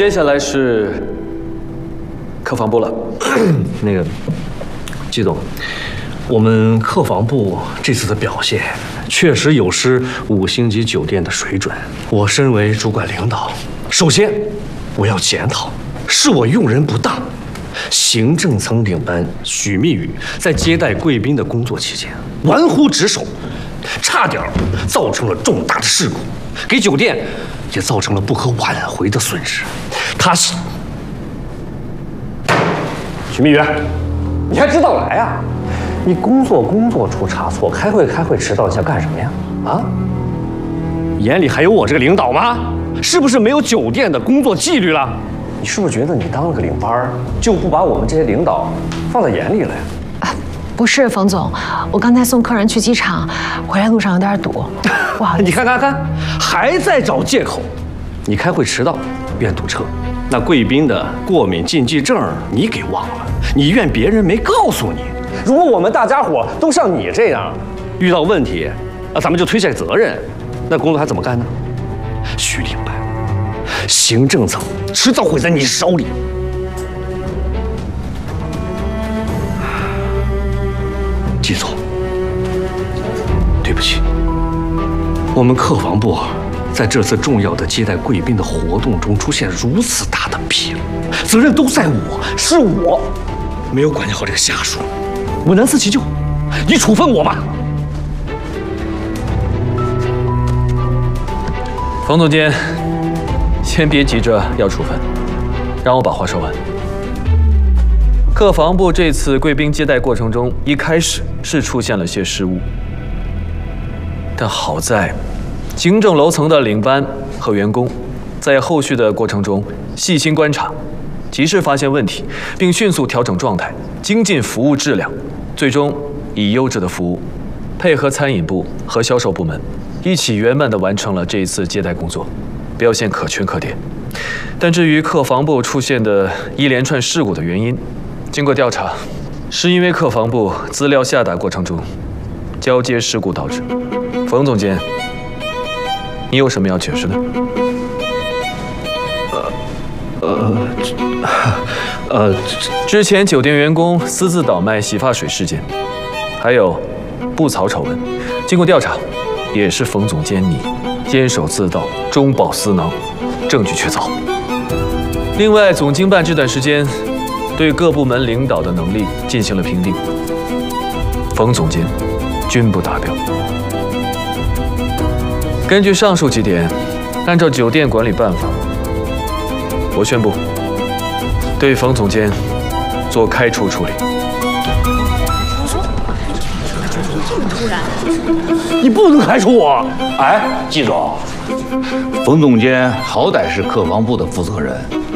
接下来是客房部了。 那个，季总，我们客房部这次的表现确实有失5星级酒店的水准。我身为主管领导，首先我要检讨，是我用人不当。行政层领班许密宇在接待贵宾的工作期间玩忽职守，差点造成了重大的事故，给酒店也造成了不可挽回的损失。他是许密宇，你还知道来啊？你工作出差错，开会迟到，你想干什么呀？啊？眼里还有我这个领导吗？是不是没有酒店的工作纪律了？你是不是觉得你当了个领班，就不把我们这些领导放在眼里了呀？ 不是，冯总，我刚才送客人去机场，回来路上有点堵，不好意思。 你看，还在找借口。你开会迟到，怨堵车，那贵宾的过敏禁忌症你给忘了，你怨别人没告诉你。如果我们大家伙都像你这样，遇到问题，咱们就推卸责任，那工作还怎么干呢？徐领班，行政层迟早会在你手里。季总，对不起，我们客房部在这次重要的接待贵宾的活动中出现如此大的纰漏，责任都在我，是我没有管理好这个下属，我难辞其咎，你处分我吧。 冯总监，先别急着要处分，让我把话说完。客房部这次贵宾接待过程中，一开始是出现了些失误，但好在行政楼层的领班和员工在后续的过程中细心观察，及时发现问题，并迅速调整状态，精进服务质量，最终以优质的服务配合餐饮部和销售部门，一起圆满地完成了这一次接待工作，表现可圈可点。但至于客房部出现的一连串事故的原因，经过调查，是因为客房部资料下达过程中交接事故导致。冯总监，你有什么要解释的？之前酒店员工私自倒卖洗发水事件，还有布草丑闻，经过调查，也是冯总监你监守自盗、中饱私囊，证据确凿。另外，总经办这段时间对各部门领导的能力进行了评定，冯总监均不达标。根据上述几点，按照酒店管理办法，我宣布对冯总监做开除处理。 突然， 你不能开除我！ 哎，季总，冯总监好歹是客房部的负责人，